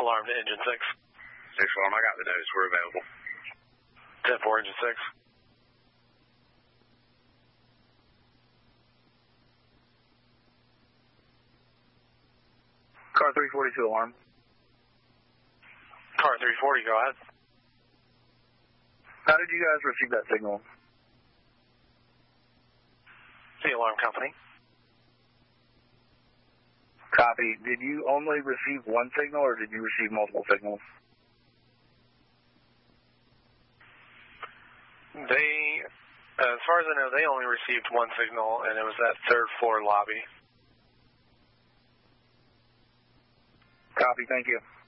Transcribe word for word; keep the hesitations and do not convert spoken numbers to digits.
Alarm to engine six. six alarm, I got the notice. We're available. ten four, engine six. Car three forty-two alarm. Car three forty, go ahead. How did you guys receive that signal? The alarm company. Copy. Did you only receive one signal or did you receive multiple signals? They, as far as I know, they only received one signal, and it was that third floor lobby. Copy, thank you.